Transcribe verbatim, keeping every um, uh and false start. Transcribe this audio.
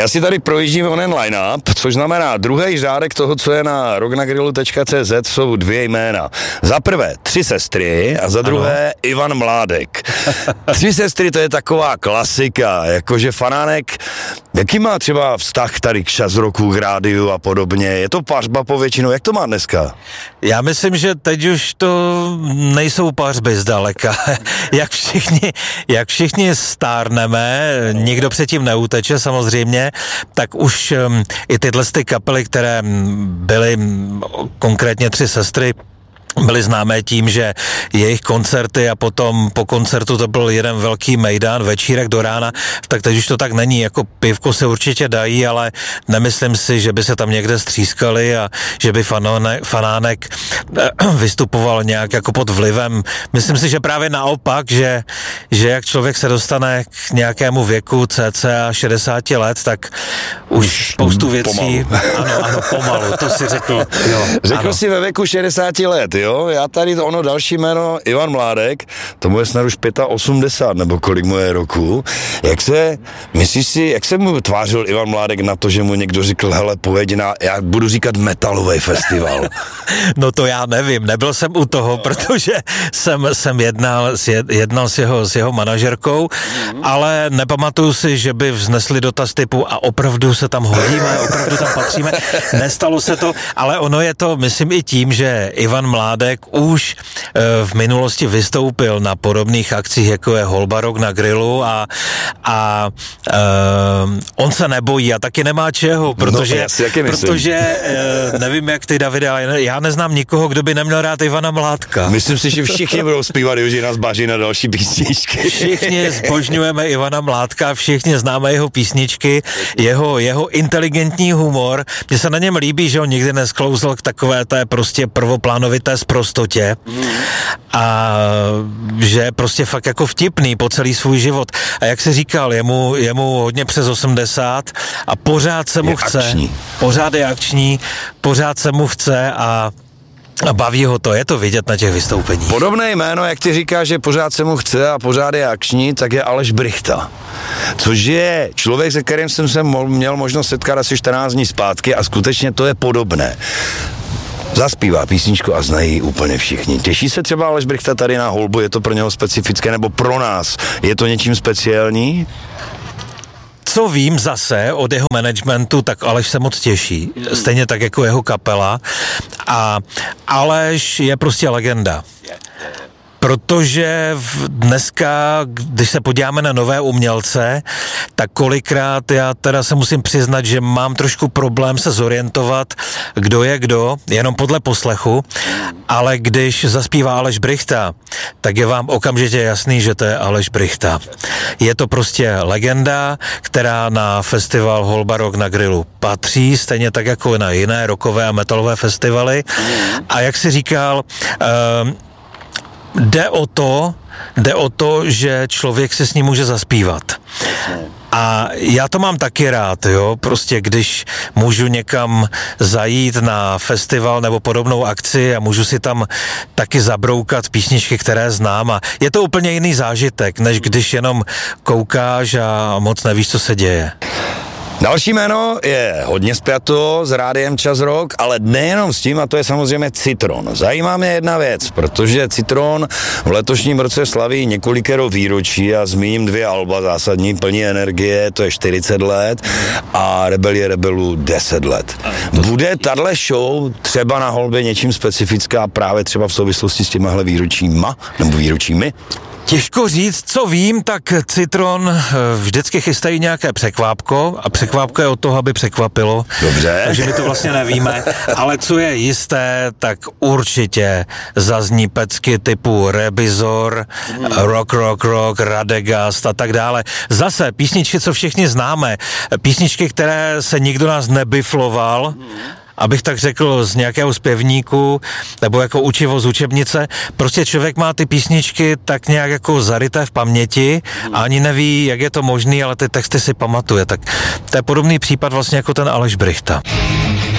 Já si tady projíždím onen line-up, což znamená druhý řádek toho, co je na rocknagrilu tečka cé zet, jsou dvě jména. Za prvé tři sestry a za druhé ano. Ivan Mládek. Tři sestry, to je taková klasika, jakože Fanánek, jaký má třeba vztah tady k šazroku, k rádiu a podobně? Je to pařba povětšinou, jak to má dneska? Já myslím, že teď už to nejsou pařby zdaleka. jak, všichni, jak všichni stárneme, nikdo předtím neuteče samozřejmě, tak už um, i tyhle ty kapely, které byly konkrétně tři sestry, byly známé tím, že jejich koncerty a potom po koncertu to byl jeden velký mejdán, večírek do rána, tak teď už to tak není, jako pivko se určitě dají, ale nemyslím si, že by se tam někde střískali a že by fanánek, fanánek vystupoval nějak jako pod vlivem. Myslím si, že právě naopak, že, že jak člověk se dostane k nějakému věku cca šedesát let, tak už spoustu věcí... Pomalu. Ano, ano, pomalu, to si řekl. Jo, řekl ano. si ve věku šedesát let, jo? Já tady to ono další jméno Ivan Mládek, tomu je snad už osmdesát pět nebo kolik mu je roku. Jak se, myslíš si, jak se mu tvářil Ivan Mládek na to, že mu někdo řekl, hele, pojeď na, já budu říkat metalový festival. No to já nevím, nebyl jsem u toho, protože jsem, jsem jednal, jednal s jeho, s jeho manažerkou, ale nepamatuju si, že by vznesli dotaz typu a opravdu se tam hodíme, opravdu tam patříme. Nestalo se to, ale ono je to, myslím i tím, že Ivan Mládek už e, v minulosti vystoupil na podobných akcích, jako je Holbarok na grilu a, a e, on se nebojí a taky nemá čeho, protože, no, jasně, protože e, nevím jak ty, Davide, ale já neznám nikoho, kdo by neměl rád Ivana Mládka. Myslím si, že všichni budou zpívat, že nás baří na další písničky. Všichni zbožňujeme Ivana Mládka, všichni známe jeho písničky, jeho, jeho inteligentní humor. Mně se na něm líbí, že on nikdy nesklouzl k takové té prostě prvoplánovité sprostotě a že je prostě fakt jako vtipný po celý svůj život. A jak jsi říkal, je mu, je mu hodně přes osmdesát a pořád se mu je chce. Akční. Pořád je akční, pořád se mu chce a A baví ho to, je to vidět na těch vystoupeních. Podobné jméno, jak ty říkáš, že pořád se mu chce a pořád je akční, tak je Aleš Brychta. Což je člověk, se kterým jsem se měl možnost setkat asi čtrnáct dní zpátky a skutečně to je podobné. Zaspívá písničku a znají úplně všichni. Těší se třeba Aleš Brychta tady na holbu, je to pro něho specifické, nebo pro nás je to něčím speciální? Co vím zase od jeho managementu, tak Aleš se moc těší. Stejně tak jako jeho kapela. A Aleš je prostě legenda. Protože dneska, když se podíváme na nové umělce, tak kolikrát já teda se musím přiznat, že mám trošku problém se zorientovat, kdo je kdo, jenom podle poslechu, ale když zaspívá Aleš Brychta, tak je vám okamžitě jasný, že to je Aleš Brychta. Je to prostě legenda, která na festival Holbarok na grilu patří, stejně tak jako na jiné rockové a metalové festivaly. A jak si říkal, uh, Jde o to, jde o to, že člověk si s ním může zaspívat. A já to mám taky rád, jo, prostě když můžu někam zajít na festival nebo podobnou akci a můžu si tam taky zabroukat písničky, které znám a je to úplně jiný zážitek, než když jenom koukáš a moc nevíš, co se děje. Další jméno je hodně spjato s rádiem Čas Rock, ale nejenom s tím, a to je samozřejmě Citron. Zajímá mě jedna věc, protože Citron v letošním roce slaví několikero výročí a zmíním dvě alba zásadní, Plní energie, to je čtyřicet let a Rebelie rebelů deset let. Bude tato show třeba na holbě něčím specifická právě třeba v souvislosti s těmahle výročíma nebo výročími? Těžko říct, co vím, tak Citron vždycky chystají nějaké překvápko a překvápko je od toho, aby překvapilo. Dobře. Takže my to vlastně nevíme, ale co je jisté, tak určitě zazní pecky typu Rebizor, mm. Rock, Rock, Rock, Radegast a tak dále. Zase písničky, co všichni známe, písničky, které se nikdo nás nebifloval, mm. abych tak řekl z nějakého zpěvníku, nebo jako učivo z učebnice, prostě člověk má ty písničky tak nějak jako zaryté v paměti a ani neví, jak je to možný, ale ty texty si pamatuje. Tak to je podobný případ vlastně jako ten Aleš Brychta.